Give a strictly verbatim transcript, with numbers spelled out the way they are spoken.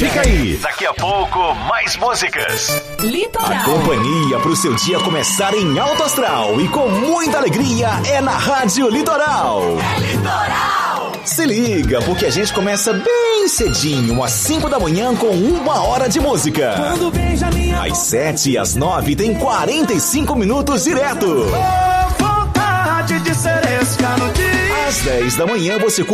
Fica aí. Daqui a pouco, mais músicas. Litoral. A companhia pro seu dia começar em alto astral e com muita alegria é na Rádio Litoral. É Litoral. Se liga, porque a gente começa bem cedinho, às cinco da manhã, com uma hora de música. Às sete e às nove tem quarenta e cinco minutos direto. Vontade de ser esse canudinho. Às dez da manhã você